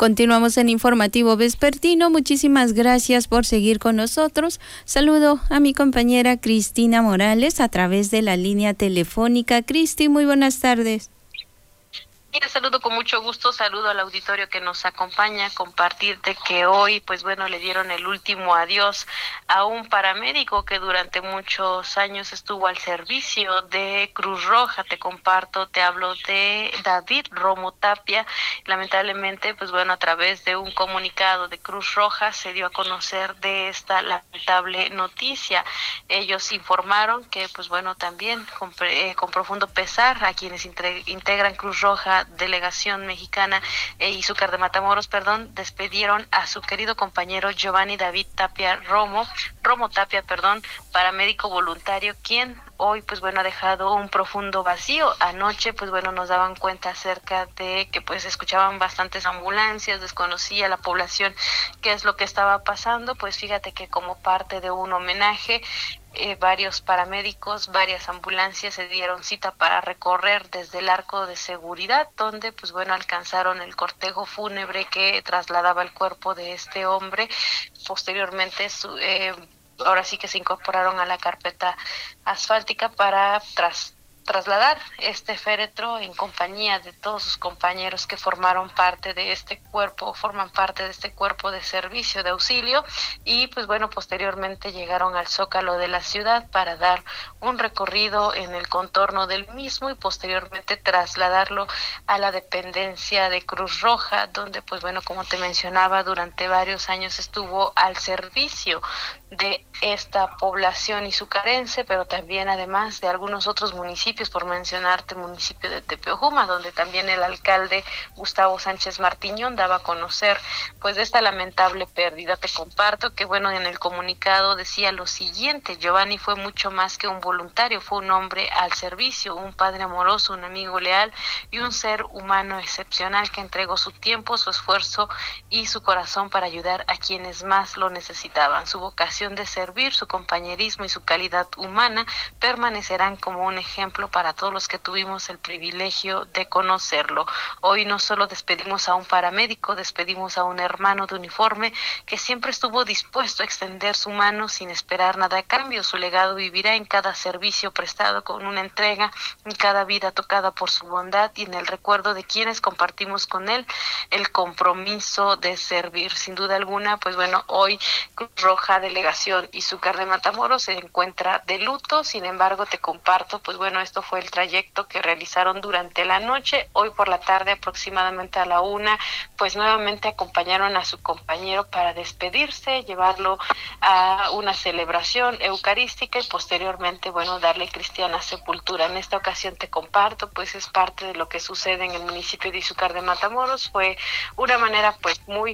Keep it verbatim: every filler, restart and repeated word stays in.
Continuamos en Informativo Vespertino. Muchísimas gracias por seguir con nosotros. Saludo a mi compañera Cristina Morales a través de la línea telefónica. Cristi, muy buenas tardes. Te saludo con mucho gusto, saludo al auditorio que nos acompaña, compartirte que hoy, pues bueno, le dieron el último adiós a un paramédico que durante muchos años estuvo al servicio de Cruz Roja. Te comparto, te hablo de David Romo Tapia. Lamentablemente, pues bueno, a través de un comunicado de Cruz Roja se dio a conocer de esta lamentable noticia. Ellos informaron que, pues bueno, también con, eh, con profundo pesar a quienes integran Cruz Roja, Delegación Mexicana eh, y Izúcar de Matamoros, perdón, despidieron a su querido compañero Giovanni David Tapia Romo, Romo Tapia, perdón, paramédico voluntario, quien hoy, pues bueno, ha dejado un profundo vacío. Anoche, pues bueno, nos daban cuenta acerca de que pues escuchaban bastantes ambulancias, desconocía la población qué es lo que estaba pasando. Pues fíjate que como parte de un homenaje, Eh, varios paramédicos, varias ambulancias se dieron cita para recorrer desde el arco de seguridad, donde pues bueno alcanzaron el cortejo fúnebre que trasladaba el cuerpo de este hombre. Posteriormente su, eh, ahora sí que se incorporaron a la carpeta asfáltica para tras trasladar este féretro en compañía de todos sus compañeros que formaron parte de este cuerpo, forman parte de este cuerpo de servicio de auxilio. Y pues bueno, posteriormente llegaron al Zócalo de la ciudad para dar un recorrido en el contorno del mismo y posteriormente trasladarlo a la dependencia de Cruz Roja, donde pues bueno, como te mencionaba, durante varios años estuvo al servicio de esta población izucarense, pero también además de algunos otros municipios, por mencionarte el municipio de Tepeojuma, donde también el alcalde Gustavo Sánchez Martiñón daba a conocer pues de esta lamentable pérdida. Te comparto que bueno, en el comunicado decía lo siguiente: Giovanni fue mucho más que un voluntario, fue un hombre al servicio, un padre amoroso, un amigo leal y un ser humano excepcional que entregó su tiempo, su esfuerzo y su corazón para ayudar a quienes más lo necesitaban. Su vocación de servir, su compañerismo y su calidad humana permanecerán como un ejemplo para todos los que tuvimos el privilegio de conocerlo. Hoy no solo despedimos a un paramédico, despedimos a un hermano de uniforme que siempre estuvo dispuesto a extender su mano sin esperar nada a cambio. Su legado vivirá en cada servicio prestado con una entrega, en cada vida tocada por su bondad y en el recuerdo de quienes compartimos con él el compromiso de servir. Sin duda alguna, pues bueno, hoy Cruz Roja, Delegación Izúcar de Matamoros se encuentra de luto. Sin embargo, te comparto, pues bueno, esto fue el trayecto que realizaron durante la noche. Hoy por la tarde, aproximadamente a la una, pues nuevamente acompañaron a su compañero para despedirse, llevarlo a una celebración eucarística y posteriormente, bueno, darle cristiana sepultura. En esta ocasión te comparto, pues es parte de lo que sucede en el municipio de Izúcar de Matamoros. Fue una manera pues muy